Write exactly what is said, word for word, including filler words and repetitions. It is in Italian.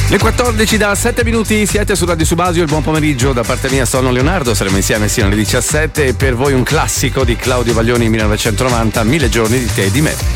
Le quattordici da sette minuti, siete su Radio Subasio, il buon pomeriggio da parte mia, sono Leonardo, saremo insieme sino alle diciassette e per voi un classico di Claudio Baglioni millenovecentonovanta, Mille giorni di te e di me.